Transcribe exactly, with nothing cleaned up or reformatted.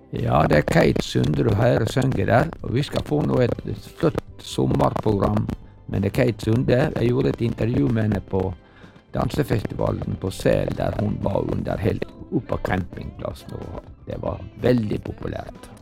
Ja, det er Kate Sunde du hører synge der, og vi skal få nå et flott sommerprogram med Kate Sunde. Jeg gjorde et intervju med henne på dansefestivalen på Sel, der hun var under helt oppe på campingplassen, og det var veldig populært.